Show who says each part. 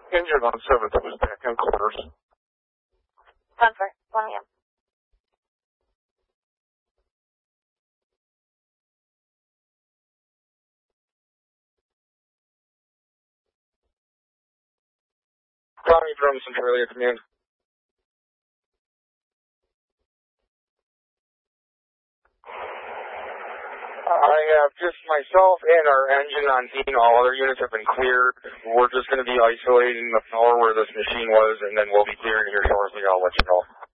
Speaker 1: Engine on 7th, it was back in quarters.
Speaker 2: Confirm, 1 a.m.
Speaker 1: Tommy from Centralia Command. I have just myself and our engine on scene. All other units have been cleared. We're just going to be isolating the floor where this machine was, and then we'll be clearing here shortly. I'll let you know.